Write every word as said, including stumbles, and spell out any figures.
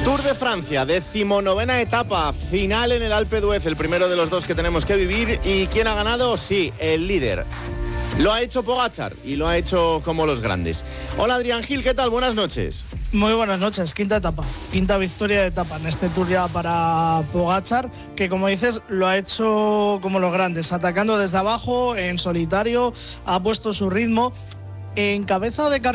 Tour de Francia, decimonovena etapa, final en el Alpe d'Huez, el primero de los dos que tenemos que vivir. ¿Y quién ha ganado? Sí, el líder. Lo ha hecho Pogačar y lo ha hecho como los grandes. Hola Adrián Gil, ¿qué tal? Buenas noches. Muy buenas noches, quinta etapa, quinta victoria de etapa en este Tour ya para Pogačar, que como dices lo ha hecho como los grandes, atacando desde abajo, en solitario, ha puesto su ritmo en cabeza de carrera.